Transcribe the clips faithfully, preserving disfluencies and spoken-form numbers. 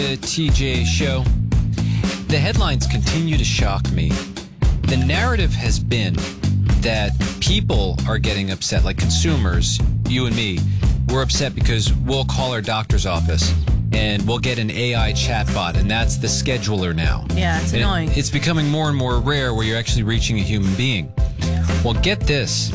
The T J Show. The headlines continue to shock me. The narrative has been that people are getting upset, like consumers, you and me. We're upset because we'll call our doctor's office and we'll get an A I chatbot, and that's the scheduler now. Yeah, it's and annoying. It, it's becoming more and more rare where you're actually reaching a human being. Well, get this.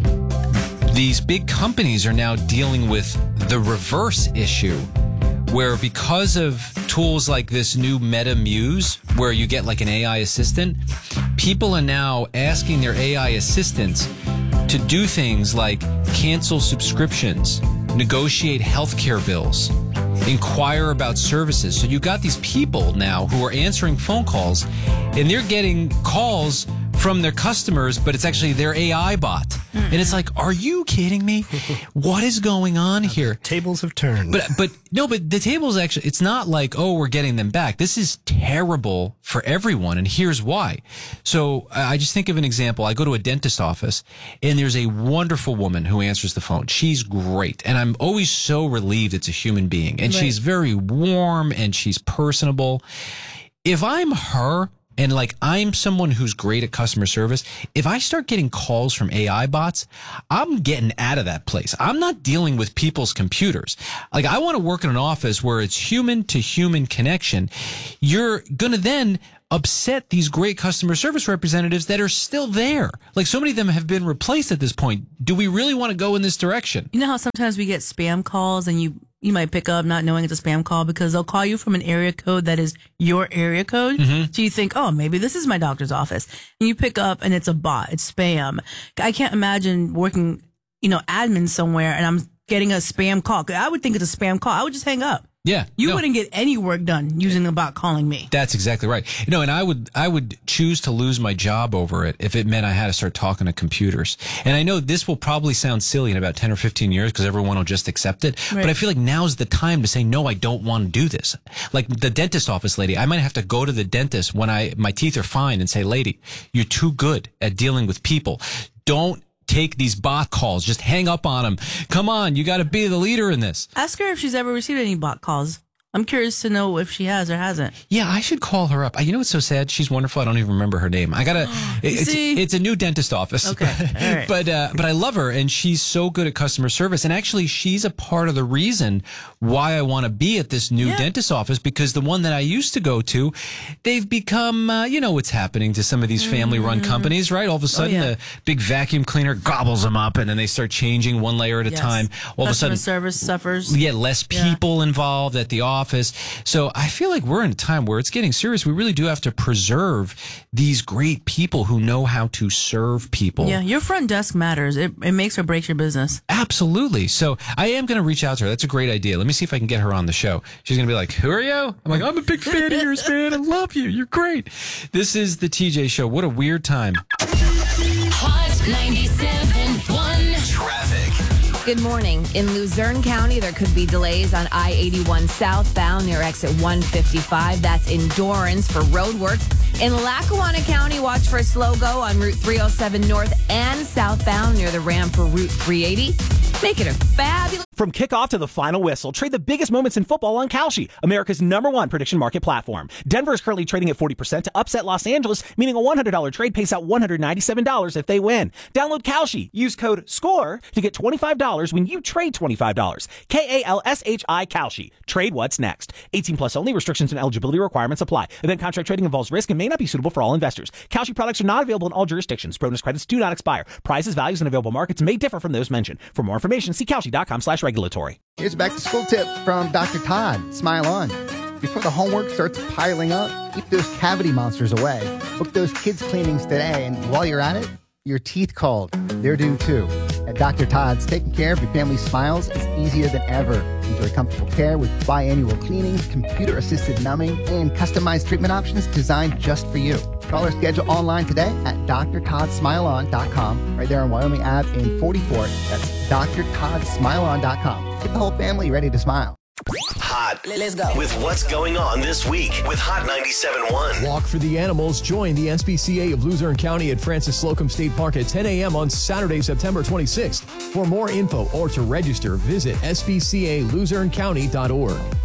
These big companies are now dealing with the reverse issue, where because of tools like this new Meta Muse, where you get like an A I assistant, people are now asking their A I assistants to do things like cancel subscriptions, negotiate healthcare bills, inquire about services. So you got these people now who are answering phone calls, and they're getting calls from their customers, but it's actually their A I bot. Mm-hmm. And it's like, are you kidding me? What is going on here? Tables have turned. But but no, but the tables actually, it's not like, oh, we're getting them back. This is terrible for everyone, and here's why. So I just think of an example. I go to a dentist office, and there's a wonderful woman who answers the phone. She's great, and I'm always so relieved it's a human being. And Right. she's very warm, and she's personable. If I'm her, and like I'm someone who's great at customer service, if I start getting calls from A I bots, I'm getting out of that place. I'm not dealing with people's computers. Like I want to work in an office where it's human to human connection. You're going to then upset these great customer service representatives that are still there. Like so many of them have been replaced at this point. Do we really want to go in this direction? You know how sometimes we get spam calls and you you might pick up not knowing it's a spam call because they'll call you from an area code that is your area code. Mm-hmm. So you think, oh, maybe this is my doctor's office. And you pick up and it's a bot. It's spam. I can't imagine working, you know, admin somewhere and I'm getting a spam call. I would think it's a spam call. I would just hang up. Yeah. You no. wouldn't get any work done using a bot calling me. That's exactly right. You know, and I would I would choose to lose my job over it if it meant I had to start talking to computers. And I know this will probably sound silly in about ten or fifteen years because everyone will just accept it. Right. But I feel like now's the time to say, no, I don't want to do this. Like the dentist office lady, I might have to go to the dentist when I my teeth are fine and say, lady, you're too good at dealing with people. Don't take these bot calls. Just hang up on them. Come on, you got to be the leader in this. Ask her if she's ever received any bot calls. I'm curious to know if she has or hasn't. Yeah, I should call her up. You know what's so sad? She's wonderful. I don't even remember her name. I gotta. It's, see? it's a new dentist office. Okay, all right. but uh, but I love her, and she's so good at customer service. And actually, she's a part of the reason why I want to be at this new Yeah. dentist office, because the one that I used to go to, they've become. Uh, you know what's happening to some of these family-run mm. companies, right? All of a sudden, oh, yeah. the big vacuum cleaner gobbles them up, and then they start changing one layer at a Yes. time. All Customer of a sudden, service suffers. yeah, less people Yeah. involved at the office. So I feel like we're in a time where it's getting serious. We really do have to preserve these great people who know how to serve people. Yeah, your front desk matters. It, it makes or breaks your business. Absolutely. So I am going to reach out to her. That's a great idea. Let me see if I can get her on the show. She's going to be like, who are you? I'm like, I'm a big fan of yours, man. I love you. You're great. This is the T J Show. What a weird time. Hot ninety-seven point one. Traffic. Good morning. In Luzerne County, there could be delays on I eighty-one southbound near exit one fifty-five. That's in Dorrance for road work. In Lackawanna County, watch for a slow go on Route three oh seven north and southbound near the ramp for Route three eighty. Make it a fabulous... From kickoff to the final whistle, trade the biggest moments in football on Kalshi, America's number one prediction market platform. Denver is currently trading at forty percent to upset Los Angeles, meaning a one hundred dollars trade pays out one hundred ninety-seven dollars if they win. Download Kalshi. Use code SCORE to get twenty-five dollars when you trade twenty-five dollars. K A L S H I Kalshi. Trade what's next. eighteen plus only. Restrictions and eligibility requirements apply. Event contract trading involves risk and may not be suitable for all investors. Kalshi products are not available in all jurisdictions. Bonus credits do not expire. Prices, values, and available markets may differ from those mentioned. For more information, see Kalshi.com slash regulatory. Here's a back to school tip from Doctor Todd. Smile on. Before the homework starts piling up, keep those cavity monsters away. Book those kids' cleanings today, and while you're at it, your teeth called. They're due too. At Doctor Todd's, taking care of your family's smiles is easier than ever. Enjoy comfortable care with biannual cleanings, computer-assisted numbing, and customized treatment options designed just for you. Call or schedule online today at d r todd smile on dot com. Right there on Wyoming Avenue in forty-four. That's d r todd smile on dot com. Get the whole family ready to smile. Hot. Let's go. With what's going on this week with Hot ninety-seven point one. Walk for the Animals. Join the S P C A of Luzerne County at Francis Slocum State Park at ten a.m. on Saturday, September twenty-sixth. For more info or to register, visit s p c a luzerne county dot org.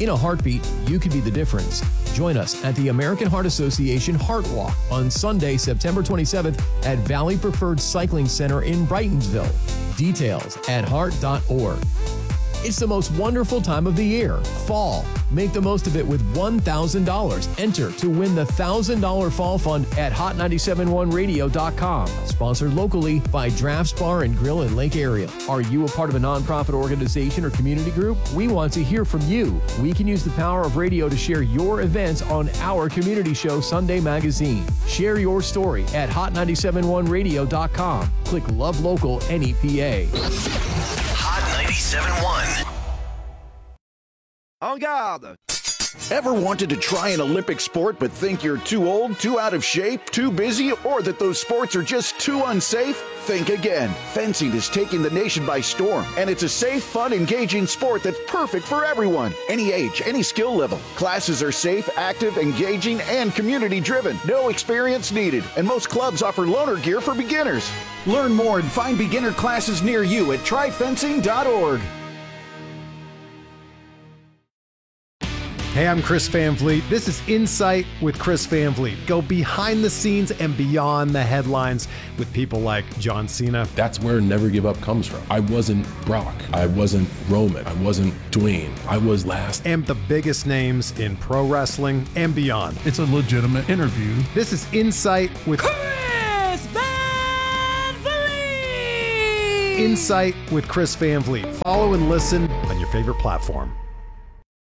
In a heartbeat, you could be the difference. Join us at the American Heart Association Heart Walk on Sunday, September twenty-seventh at Valley Preferred Cycling Center in Brightonsville. Details at heart dot org. It's the most wonderful time of the year, fall. Make the most of it with one thousand dollars. Enter to win the one thousand dollars Fall Fund at hot nine seven one radio dot com. Sponsored locally by Drafts Bar and Grill in Lake Area. Are you a part of a nonprofit organization or community group? We want to hear from you. We can use the power of radio to share your events on our community show, Sunday Magazine. Share your story at hot nine seven one radio dot com. Click Love Local N E P A. Hot ninety-seven point one. En garde! Ever wanted to try an Olympic sport but think you're too old, too out of shape, too busy, or that those sports are just too unsafe? Think again. Fencing is taking the nation by storm, and it's a safe, fun, engaging sport that's perfect for everyone. Any age, any skill level. Classes are safe, active, engaging, and community-driven. No experience needed, and most clubs offer loaner gear for beginners. Learn more and find beginner classes near you at try fencing dot org. Hey, I'm Chris Van Vliet. This is Insight with Chris Van Vliet. Go behind the scenes and beyond the headlines with people like John Cena. That's where Never Give Up comes from. I wasn't Brock. I wasn't Roman. I wasn't Dwayne. I was last. And the biggest names in pro wrestling and beyond. It's a legitimate interview. This is Insight with Chris Van Vliet. Insight with Chris Van Vliet. Follow and listen on your favorite platform.